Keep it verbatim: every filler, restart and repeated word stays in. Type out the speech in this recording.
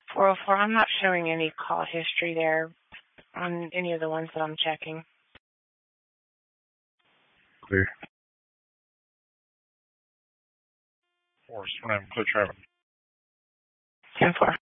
four oh four, I'm not showing any call history there on any of the ones that I'm checking. Clear. Force, when I'm clear traffic. ten four.